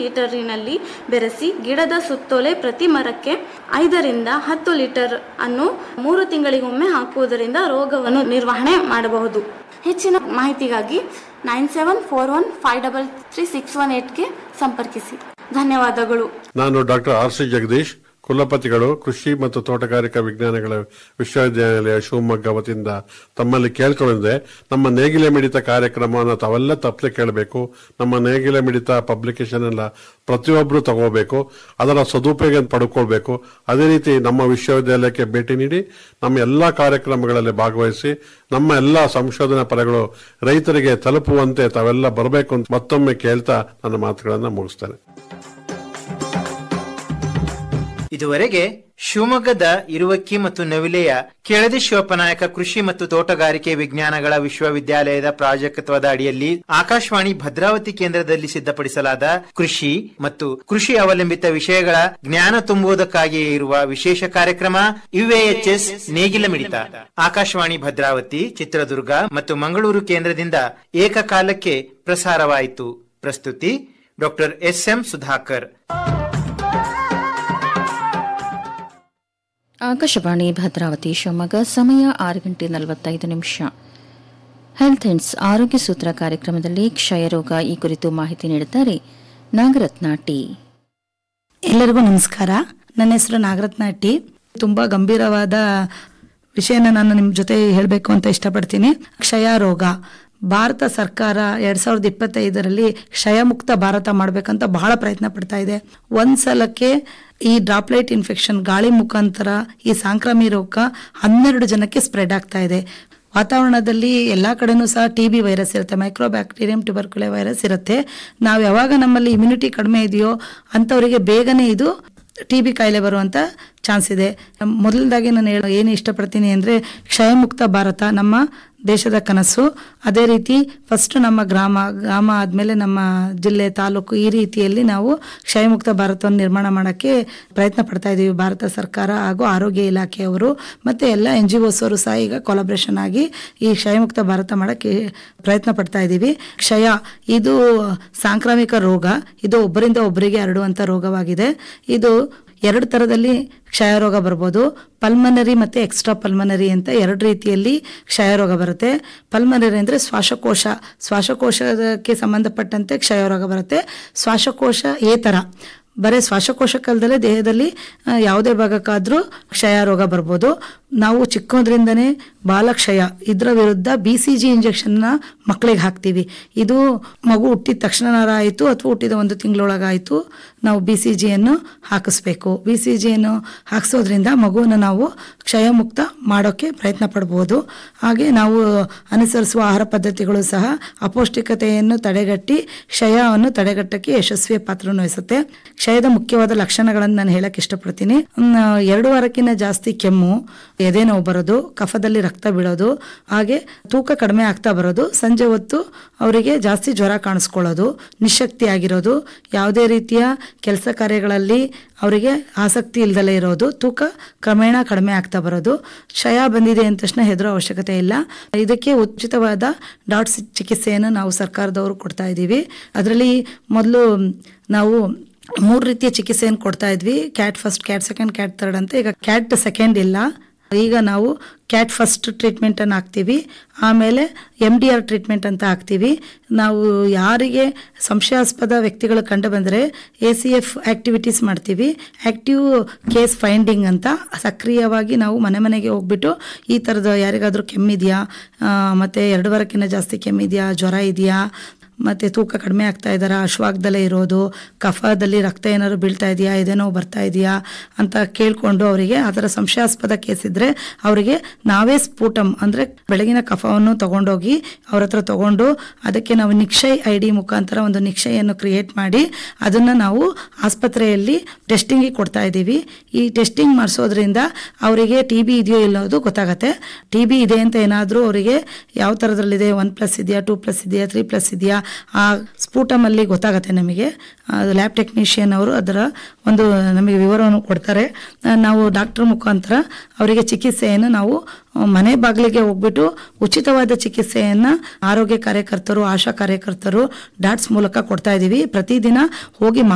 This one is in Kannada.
ಲೀಟರಿನಲ್ಲಿ ಬೆರೆಸಿ ಗಿಡದ ಸುತ್ತೋಲೆ ಪ್ರತಿ ಮರಕ್ಕೆ 5 ರಿಂದ 10 ಲೀಟರ್ ಅನ್ನು 3 ತಿಂಗಳಿಗೊಮ್ಮೆ ಹಾಕುವುದರಿಂದ ರೋಗವನ್ನು ನಿರ್ವಹಣೆ ಮಾಡಬಹುದು. ಹೆಚ್ಚಿನ ಮಾಹಿತಿಗಾಗಿ 9741533618ಗೆ ಸಂಪರ್ಕಿಸಿ. ಧನ್ಯವಾದಗಳು. ನಾನು ಡಾಕ್ಟರ್ ಆರ್.ಸಿ. ಜಗದೀಶ್, ಕುಲಪತಿಗಳು, ಕೃಷಿ ಮತ್ತು ತೋಟಗಾರಿಕಾ ವಿಜ್ಞಾನಗಳ ವಿಶ್ವವಿದ್ಯಾನಿಲಯ ಶಿವಮೊಗ್ಗ ವತಿಯಿಂದ ತಮ್ಮಲ್ಲಿ ಕೇಳ್ಕೊಂಡಿದೆ, ನಮ್ಮ ನೇಗಿಲೆ ಮಿಡಿತ ಕಾರ್ಯಕ್ರಮವನ್ನು ತಾವೆಲ್ಲ ತಪ್ಪದೆ ಕೇಳಬೇಕು. ನಮ್ಮ ನೇಗಿಲೆ ಮಿಡಿತ ಪಬ್ಲಿಕೇಶನ್ ಎಲ್ಲ ಪ್ರತಿಯೊಬ್ಬರು ತಗೋಬೇಕು, ಅದರ ಸದುಪಯೋಗ ಪಡ್ಕೊಳ್ಬೇಕು. ಅದೇ ರೀತಿ ನಮ್ಮ ವಿಶ್ವವಿದ್ಯಾಲಯಕ್ಕೆ ಭೇಟಿ ನೀಡಿ ನಮ್ಮ ಎಲ್ಲಾ ಕಾರ್ಯಕ್ರಮಗಳಲ್ಲಿ ಭಾಗವಹಿಸಿ ನಮ್ಮ ಎಲ್ಲಾ ಸಂಶೋಧನಾ ಫಲಗಳು ರೈತರಿಗೆ ತಲುಪುವಂತೆ ತಾವೆಲ್ಲ ಬರಬೇಕು ಅಂತ ಮತ್ತೊಮ್ಮೆ ಕೇಳ್ತಾ ನನ್ನ ಮಾತುಗಳನ್ನು ಮುಗಿಸ್ತೇನೆ. ಇದುವರೆಗೆ ಶಿವಮೊಗ್ಗದ ಇರುವಕ್ಕಿ ಮತ್ತು ನವಿಲೆಯ ಕೆಳದಿ ಶಿವಪ್ಪನಾಯಕ ಕೃಷಿ ಮತ್ತು ತೋಟಗಾರಿಕೆ ವಿಜ್ಞಾನಗಳ ವಿಶ್ವವಿದ್ಯಾಲಯದ ಪ್ರಾಜೆಕ್ಟ್ವದ ಅಡಿಯಲ್ಲಿ ಆಕಾಶವಾಣಿ ಭದ್ರಾವತಿ ಕೇಂದ್ರದಲ್ಲಿ ಸಿದ್ಧಪಡಿಸಲಾದ ಕೃಷಿ ಮತ್ತು ಕೃಷಿ ಅವಲಂಬಿತ ವಿಷಯಗಳ ಜ್ಞಾನ ತುಂಬುವುದಕ್ಕಾಗಿಯೇ ಇರುವ ವಿಶೇಷ ಕಾರ್ಯಕ್ರಮ ಯುಎಎಚ್ಎಸ್ ನೇಗಿಲ ಮಿಡಿತ ಆಕಾಶವಾಣಿ ಭದ್ರಾವತಿ, ಚಿತ್ರದುರ್ಗ ಮತ್ತು ಮಂಗಳೂರು ಕೇಂದ್ರದಿಂದ ಏಕಕಾಲಕ್ಕೆ ಪ್ರಸಾರವಾಯಿತು. ಪ್ರಸ್ತುತಿ ಡಾಕ್ಟರ್ ಎಸ್.ಎಂ. ಸುಧಾಕರ್. ಆಕಾಶವಾಣಿ ಭದ್ರಾವತಿ ಶಿವಮೊಗ್ಗ. ಸಮಯ 6:45. ಹೆಲ್ತ್ ಹಿಂಟ್ಸ್ ಆರೋಗ್ಯ ಸೂತ್ರ ಕಾರ್ಯಕ್ರಮದಲ್ಲಿ ಕ್ಷಯರೋಗ ಈ ಕುರಿತು ಮಾಹಿತಿ ನೀಡುತ್ತಾರೆ ನಾಗರತ್ನ ಟಿ. ಎಲ್ಲರಿಗೂ ನಮಸ್ಕಾರ. ನನ್ನ ಹೆಸರು ನಾಗರತ್ನ ಟಿ. ತುಂಬಾ ಗಂಭೀರವಾದ ವಿಷಯನ ನಾನು ನಿಮ್ಮ ಜೊತೆ ಹೇಳಬೇಕು ಅಂತ ಇಷ್ಟಪಡ್ತೀನಿ. ಕ್ಷಯ ರೋಗ. ಭಾರತ ಸರ್ಕಾರ 2025ರಲ್ಲಿ ಕ್ಷಯಮುಕ್ತ ಭಾರತ ಮಾಡಬೇಕಂತ ಬಹಳ ಪ್ರಯತ್ನ ಪಡ್ತಾ ಇದೆ. ಒಂದ್ಸಲಕ್ಕೆ ಈ ಡ್ರಾಪ್ಲೈಟ್ ಇನ್ಫೆಕ್ಷನ್, ಗಾಳಿ ಮುಖಾಂತರ ಈ ಸಾಂಕ್ರಾಮಿಕ ರೋಗ 12 ಜನಕ್ಕೆ ಸ್ಪ್ರೆಡ್ ಆಗ್ತಾ ಇದೆ. ವಾತಾವರಣದಲ್ಲಿ ಎಲ್ಲ ಕಡೆನೂ ಸಹ TB ವೈರಸ್ ಇರುತ್ತೆ, ಮೈಕ್ರೋಬ್ಯಾಕ್ಟೀರಿಯಂ ಟ್ಯೂಬರ್ಕ್ಯುಲೆ ವೈರಸ್ ಇರುತ್ತೆ. ನಾವು ಯಾವಾಗ ನಮ್ಮಲ್ಲಿ ಇಮ್ಯುನಿಟಿ ಕಡಿಮೆ ಇದೆಯೋ ಅಂಥವರಿಗೆ ಬೇಗನೆ ಇದು TB ಕಾಯಿಲೆ ಬರುವಂಥ ಚಾನ್ಸ್ ಇದೆ. ಮೊದಲದಾಗಿ ನಾನು ಏನು ಇಷ್ಟಪಡ್ತೀನಿ ಅಂದರೆ, ಕ್ಷಯಮುಕ್ತ ಭಾರತ ನಮ್ಮ ದೇಶದ ಕನಸು. ಅದೇ ರೀತಿ ಫಸ್ಟ್ ನಮ್ಮ ಗ್ರಾಮ ಆದಮೇಲೆ ನಮ್ಮ ಜಿಲ್ಲೆ, ತಾಲೂಕು, ಈ ರೀತಿಯಲ್ಲಿ ನಾವು ಕ್ಷಯಮುಕ್ತ ಭಾರತವನ್ನು ನಿರ್ಮಾಣ ಮಾಡೋಕ್ಕೆ ಪ್ರಯತ್ನ ಪಡ್ತಾ ಇದ್ದೀವಿ. ಭಾರತ ಸರ್ಕಾರ ಹಾಗೂ ಆರೋಗ್ಯ ಇಲಾಖೆಯವರು ಮತ್ತು ಎಲ್ಲ NGOs ಅವರು ಸಹ ಈಗ ಕೊಲಾಬ್ರೇಷನ್ ಆಗಿ ಈ ಕ್ಷಯಮುಕ್ತ ಭಾರತ ಮಾಡೋಕ್ಕೆ ಪ್ರಯತ್ನ ಪಡ್ತಾ ಇದ್ದೀವಿ. ಕ್ಷಯ ಇದು ಸಾಂಕ್ರಾಮಿಕ ರೋಗ. ಇದು ಒಬ್ಬರಿಂದ ಒಬ್ಬರಿಗೆ ಹರಡುವಂಥ ರೋಗವಾಗಿದೆ. ಇದು 2 ಥರದಲ್ಲಿ ಕ್ಷಯ ರೋಗ ಬರ್ಬೋದು. ಪಲ್ಮನರಿ ಮತ್ತು ಎಕ್ಸ್ಟ್ರಾ ಪಲ್ಮನರಿ ಅಂತ 2 ರೀತಿಯಲ್ಲಿ ಕ್ಷಯ ರೋಗ ಬರುತ್ತೆ. ಪಲ್ಮನರಿ ಅಂದರೆ ಶ್ವಾಸಕೋಶಕ್ಕೆ ಸಂಬಂಧಪಟ್ಟಂತೆ ಕ್ಷಯ ರೋಗ ಬರುತ್ತೆ. ಶ್ವಾಸಕೋಶ ಥರ ಬರೀ ಶ್ವಾಸಕೋಶಕ್ಕಲ್ದಲ್ಲೇ ದೇಹದಲ್ಲಿ ಯಾವುದೇ ಭಾಗಕ್ಕಾದರೂ ಕ್ಷಯ ರೋಗ ಬರ್ಬೋದು. ನಾವು ಚಿಕ್ಕದ್ರಿಂದನೇ ಬಾಲಕ್ಷಯ ಇದರ ವಿರುದ್ಧ BCG ಇಂಜೆಕ್ಷನ್ನ ಮಕ್ಕಳಿಗೆ ಹಾಕ್ತೀವಿ. ಇದು ಮಗು ಹುಟ್ಟಿದ ತಕ್ಷಣ ಆಯಿತು ಅಥವಾ ಹುಟ್ಟಿದ 1 ತಿಂಗಳೊಳಗಾಯಿತು, ನಾವು BCGಯನ್ನು ಹಾಕಿಸ್ಬೇಕು. BCGಯನ್ನು ಹಾಕಿಸೋದ್ರಿಂದ ಮಗುವನ್ನು ನಾವು ಕ್ಷಯಮುಕ್ತ ಮಾಡೋಕ್ಕೆ ಪ್ರಯತ್ನ ಪಡ್ಬೋದು. ಹಾಗೆ ನಾವು ಅನುಸರಿಸುವ ಆಹಾರ ಪದ್ಧತಿಗಳು ಸಹ ಅಪೌಷ್ಟಿಕತೆಯನ್ನು ತಡೆಗಟ್ಟಿ ಕ್ಷಯವನ್ನು ತಡೆಗಟ್ಟಕ್ಕೆ ಯಶಸ್ವಿ ಪಾತ್ರವನ್ನು ವಹಿಸುತ್ತೆ. ಕ್ಷಯದ ಮುಖ್ಯವಾದ ಲಕ್ಷಣಗಳನ್ನು ನಾನು ಹೇಳಕ್ಕೆ ಇಷ್ಟಪಡ್ತೀನಿ. 2 ವಾರಕ್ಕಿಂತ ಜಾಸ್ತಿ ಕೆಮ್ಮು, ಎದೆ ನೋವು ಬರೋದು, ಕಫದಲ್ಲಿ ರಕ್ತ ಬೀಳೋದು, ಹಾಗೆ ತೂಕ ಕಡಿಮೆ ಆಗ್ತಾ ಬರೋದು, ಸಂಜೆ ಹೊತ್ತು ಅವರಿಗೆ ಜಾಸ್ತಿ ಜ್ವರ ಕಾಣಿಸ್ಕೊಳ್ಳೋದು, ನಿಶಕ್ತಿ ಆಗಿರೋದು, ಯಾವುದೇ ರೀತಿಯ ಕೆಲಸ ಕಾರ್ಯಗಳಲ್ಲಿ ಅವರಿಗೆ ಆಸಕ್ತಿ ಇಲ್ದಲೇ ಇರೋದು, ತೂಕ ಕ್ರಮೇಣ ಕಡಿಮೆ ಆಗ್ತಾ ಬರೋದು. ಕ್ಷಯ ಬಂದಿದೆ ಅಂದ ತಕ್ಷಣ ಹೆದರೋ ಅವಶ್ಯಕತೆ ಇಲ್ಲ. ಇದಕ್ಕೆ ಉಚಿತವಾದ ಡಾಟ್ಸ್ ಚಿಕಿತ್ಸೆಯನ್ನು ನಾವು ಸರ್ಕಾರದವರು ಕೊಡ್ತಾ ಇದ್ದೀವಿ. ಅದರಲ್ಲಿ ಮೊದಲು ನಾವು 3 ರೀತಿಯ ಚಿಕಿತ್ಸೆಯನ್ನು ಕೊಡ್ತಾ ಇದ್ವಿ. Cat first, cat second, cat third ಅಂತ. ಈಗ ಕ್ಯಾಟ್ ಸೆಕೆಂಡ್ ಇಲ್ಲ, ಈಗ ನಾವು ಕ್ಯಾಟ್ ಫಸ್ಟ್ ಟ್ರೀಟ್ಮೆಂಟನ್ನು ಹಾಕ್ತೀವಿ. ಆಮೇಲೆ MDR ಟ್ರೀಟ್ಮೆಂಟ್ ಅಂತ ಹಾಕ್ತೀವಿ. ನಾವು ಯಾರಿಗೆ ಸಂಶಯಾಸ್ಪದ ವ್ಯಕ್ತಿಗಳು ಕಂಡು ಬಂದರೆ ACF ಆ್ಯಕ್ಟಿವಿಟೀಸ್ ಮಾಡ್ತೀವಿ. ಆ್ಯಕ್ಟಿವ್ ಕೇಸ್ ಫೈಂಡಿಂಗ್ ಅಂತ ಸಕ್ರಿಯವಾಗಿ ನಾವು ಮನೆಗೆ ಹೋಗ್ಬಿಟ್ಟು ಈ ಥರದ ಯಾರಿಗಾದರೂ ಕೆಮ್ಮಿದೆಯಾ, ಮತ್ತು 2 ವಾರಕ್ಕಿಂತ ಜಾಸ್ತಿ ಕೆಮ್ಮಿದೆಯಾ, ಜ್ವರ ಇದೆಯಾ, ಮತ್ತು ತೂಕ ಕಡಿಮೆ ಆಗ್ತಾ ಇದ್ದಾರಾ, ಅಶ್ವಾಗ್ದಲ್ಲೇ ಇರೋದು, ಕಫದಲ್ಲಿ ರಕ್ತ ಏನಾದ್ರು ಬೀಳ್ತಾ ಇದೆಯಾ, ಎದೆನೋ ಬರ್ತಾ ಇದೆಯಾ ಅಂತ ಕೇಳಿಕೊಂಡು ಅವರಿಗೆ ಅದರ ಸಂಶಯಾಸ್ಪದ ಕೇಸ್ ಇದ್ದರೆ ಅವರಿಗೆ ನಾವೇ ಸ್ಫೂಟಮ್ ಅಂದರೆ ಬೆಳಗಿನ ಕಫವನ್ನು ತೊಗೊಂಡೋಗಿ ಅವ್ರ ಹತ್ರ ತೊಗೊಂಡು ಅದಕ್ಕೆ ನಾವು ನಿಕ್ಷಯ್ ID ಮುಖಾಂತರ ಒಂದು ನಿಕ್ಷಯನ್ನು ಕ್ರಿಯೇಟ್ ಮಾಡಿ ಅದನ್ನು ನಾವು ಆಸ್ಪತ್ರೆಯಲ್ಲಿ ಟೆಸ್ಟಿಂಗಿಗೆ ಕೊಡ್ತಾ ಇದ್ದೀವಿ. ಈ ಟೆಸ್ಟಿಂಗ್ ಮಾಡಿಸೋದ್ರಿಂದ ಅವರಿಗೆ TB ಇದೆಯೋ ಇಲ್ಲೋದು ಗೊತ್ತಾಗತ್ತೆ. TB ಇದೆ ಅಂತ ಏನಾದರೂ ಅವರಿಗೆ ಯಾವ ಥರದಲ್ಲಿದೆ, 1+ ಇದೆಯಾ, 2+ ಇದೆಯಾ, 3+ ಇದೆಯಾ, ಆ ಸ್ಫೂಟಮಲ್ಲಿ ಗೊತ್ತಾಗತ್ತೆ ನಮಗೆ. ಲ್ಯಾಬ್ ಟೆಕ್ನಿಷಿಯನ್ ಅವರು ಅದರ ಒಂದು ನಮಗೆ ವಿವರವನ್ನು ಕೊಡ್ತಾರೆ. ನಾವು ಡಾಕ್ಟರ್ ಮುಖಾಂತರ ಅವರಿಗೆ ಚಿಕಿತ್ಸೆಯನ್ನು ನಾವು ಮನೆ ಬಾಗಿಲಿಗೆ ಹೋಗ್ಬಿಟ್ಟು ಉಚಿತವಾದ ಚಿಕಿತ್ಸೆಯನ್ನು ಆರೋಗ್ಯ ಕಾರ್ಯಕರ್ತರು, ಆಶಾ ಕಾರ್ಯಕರ್ತರು ಡಾಟ್ಸ್ ಮೂಲಕ ಕೊಡ್ತಾ ಇದ್ದೀವಿ. ಪ್ರತಿದಿನ ಹೋಗಿ